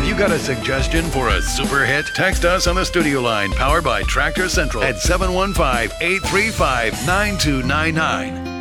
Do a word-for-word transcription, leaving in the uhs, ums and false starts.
You got a suggestion for a super hit? Text us on the studio line powered by Tractor Central at seven one five, eight three five, nine two nine nine.